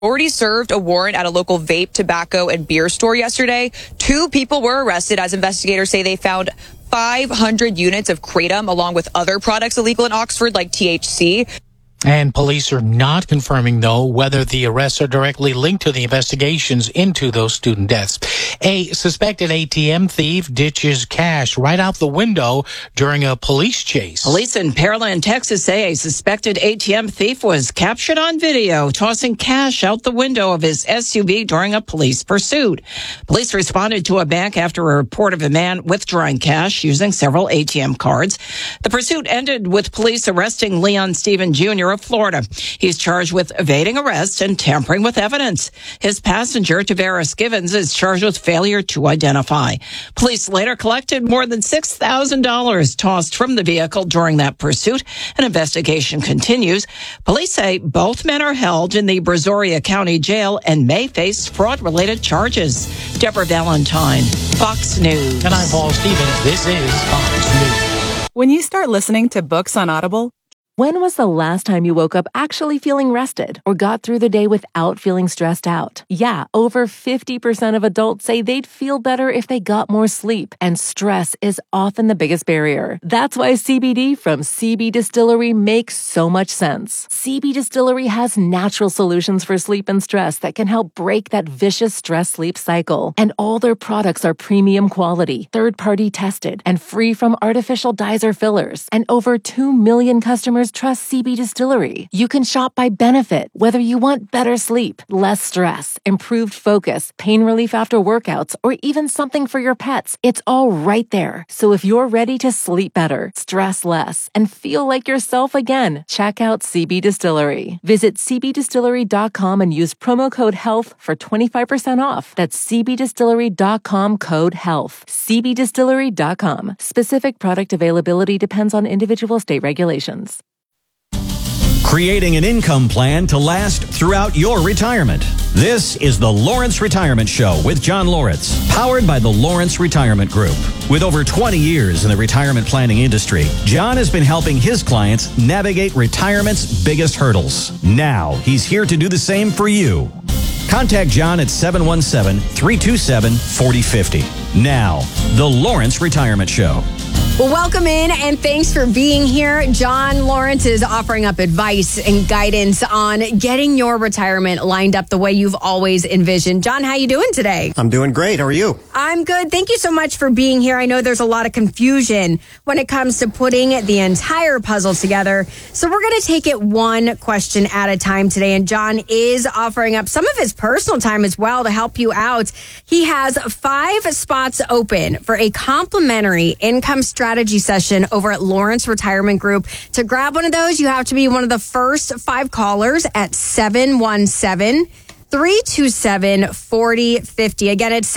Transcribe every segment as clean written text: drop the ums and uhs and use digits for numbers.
already served a warrant at a local vape, tobacco, and beer store yesterday. 2 people were arrested as investigators say they found 500 units of kratom along with other products illegal in Oxford like THC. And police are not confirming, though, whether the arrests are directly linked to the investigations into those student deaths. A suspected ATM thief ditches cash right out the window during a police chase. Police in Pearland, Texas say a suspected ATM thief was captured on video tossing cash out the window of his SUV during a police pursuit. Police responded to a bank after a report of a man withdrawing cash using several ATM cards. The pursuit ended with police arresting Leon Stephen Jr. of Florida. He's charged with evading arrest and tampering with evidence. His passenger, Tavares Givens, is charged with failure to identify. Police later collected more than $6,000 tossed from the vehicle during that pursuit. An investigation continues. Police say both men are held in the Brazoria County Jail and may face fraud-related charges. Deborah Valentine, Fox News. And I'm Paul Stevens. This is Fox News. When you start listening to books on Audible, when was the last time you woke up actually feeling rested or got through the day without feeling stressed out? Yeah, over 50% of adults say they'd feel better if they got more sleep, and stress is often the biggest barrier. That's why CBD from CB Distillery makes so much sense. CB Distillery has natural solutions for sleep and stress that can help break that vicious stress-sleep cycle. And all their products are premium quality, third-party tested, and free from artificial dyes or fillers. And over 2 million customers trust CB Distillery. You can shop by benefit, whether you want better sleep, less stress, improved focus, pain relief after workouts, or even something for your pets. It's all right there. So if you're ready to sleep better, stress less, and feel like yourself again, check out CB Distillery. Visit cbdistillery.com and use promo code HEALTH for 25% off. That's cbdistillery.com, code HEALTH. cbdistillery.com. Specific product availability depends on individual state regulations. Creating an income plan to last throughout your retirement. This is the Lawrence Retirement Show with John Lawrence, powered by the Lawrence Retirement Group. With over 20 years in the retirement planning industry, John has been helping his clients navigate retirement's biggest hurdles. Now, he's here to do the same for you. Contact John at 717-327-4050. Now, the Lawrence Retirement Show. Well, welcome in and thanks for being here. John Lawrence is offering up advice and guidance on getting your retirement lined up the way you've always envisioned. John, how you doing today? I'm doing great. How are you? I'm good. Thank you so much for being here. I know there's a lot of confusion when it comes to putting the entire puzzle together. So we're going to take it one question at a time today. And John is offering up some of his personal time as well to help you out. He has 5 spots open for a complimentary income strategy session over at Lawrence Retirement Group. To grab one of those, you have to be one of the first 5 callers at 717-327-4050. Again, it's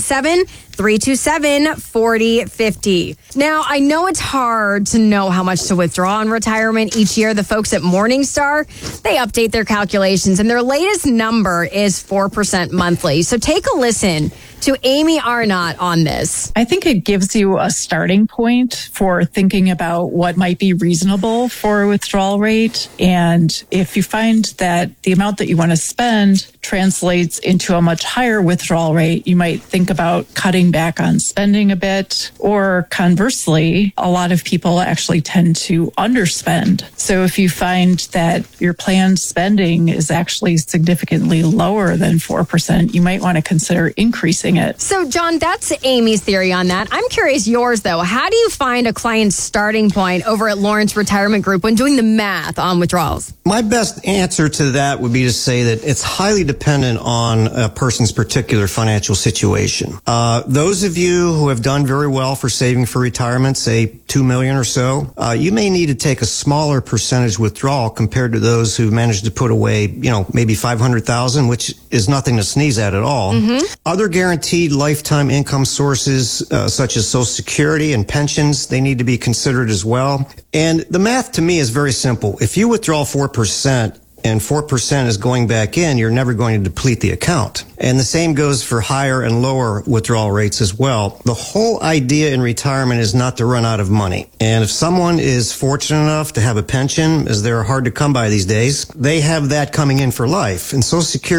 717-327-4050. Now, I know it's hard to know how much to withdraw in retirement each year. The folks at Morningstar, they update their calculations, and their latest number is 4% monthly. So take a listen to Amy Arnott on this. I think it gives you a starting point for thinking about what might be reasonable for a withdrawal rate. And if you find that the amount that you want to spend translates into a much higher withdrawal rate, you might think about cutting back on spending a bit. Or conversely, a lot of people actually tend to underspend. So if you find that your planned spending is actually significantly lower than 4%, you might want to consider increasing it. So, John, that's Amy's theory on that. I'm curious yours, though. How do you find a client's starting point over at Lawrence Retirement Group when doing the math on withdrawals? My best answer to that would be to say that it's highly dependent on a person's particular financial situation. Those of you who have done very well for saving for retirement, say $2 million or so, you may need to take a smaller percentage withdrawal compared to those who managed to put away, maybe $500,000, which is nothing to sneeze at all. Mm-hmm. Other guaranteed lifetime income sources, such as Social Security and pensions, they need to be considered as well. And the math to me is very simple. If you withdraw 4%, and 4% is going back in, you're never going to deplete the account. And the same goes for higher and lower withdrawal rates as well. The whole idea in retirement is not to run out of money. And if someone is fortunate enough to have a pension, as they're hard to come by these days, they have that coming in for life. And Social Security